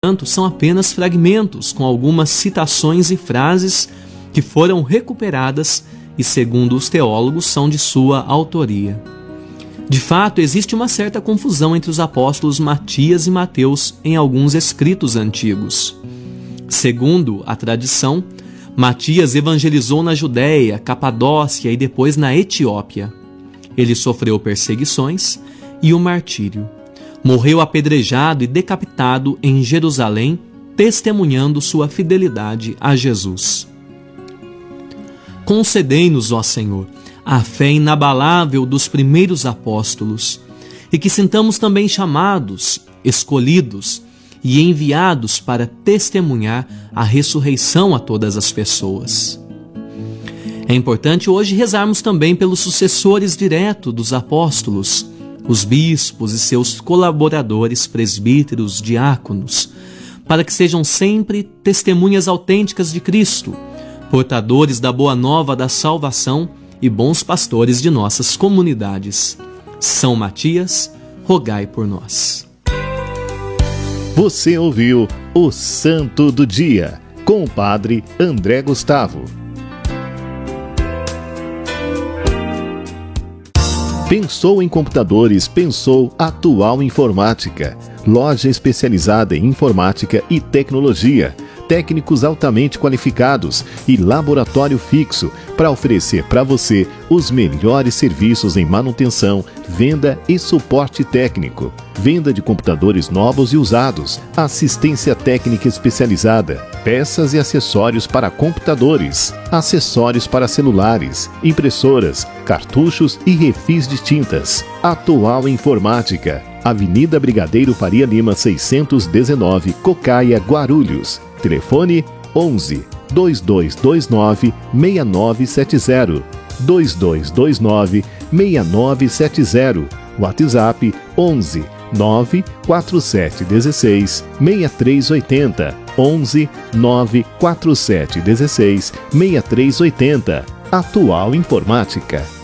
entanto, são apenas fragmentos com algumas citações e frases que foram recuperadas e, segundo os teólogos, são de sua autoria. De fato, existe uma certa confusão entre os apóstolos Matias e Mateus em alguns escritos antigos. Segundo a tradição, Matias evangelizou na Judéia, Capadócia e depois na Etiópia. Ele sofreu perseguições e o martírio. Morreu apedrejado e decapitado em Jerusalém, testemunhando sua fidelidade a Jesus. Concedei-nos, ó Senhor, a fé inabalável dos primeiros apóstolos, e que sintamos também chamados, escolhidos e enviados para testemunhar a ressurreição a todas as pessoas. É importante hoje rezarmos também pelos sucessores diretos dos apóstolos, os bispos e seus colaboradores, presbíteros, diáconos, para que sejam sempre testemunhas autênticas de Cristo, portadores da boa nova da salvação e bons pastores de nossas comunidades. São Matias, rogai por nós. Você ouviu o Santo do Dia, com o Padre André Gustavo. Pensou em computadores, pensou Atual Informática. Loja especializada em informática e tecnologia. Técnicos altamente qualificados e laboratório fixo para oferecer para você os melhores serviços em manutenção, venda e suporte técnico. Venda de computadores novos e usados, assistência técnica especializada, peças e acessórios para computadores, acessórios para celulares, impressoras, cartuchos e refis de tintas. Atual Informática, Avenida Brigadeiro Faria Lima 619, Cocaia, Guarulhos. Telefone 11 2229 6970, 2229 6970. WhatsApp 11 94716 6380, 11 94716 6380. Atual Informática.